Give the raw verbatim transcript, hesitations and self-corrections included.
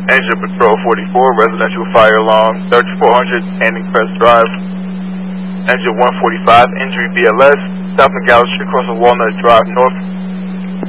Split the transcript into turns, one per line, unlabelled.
Engine Patrol forty-four, residential fire alarm, thirty-four hundred, Ending Crest Drive. Engine one forty-five, injury B L S, South McGowan Street, crossing Walnut Drive North.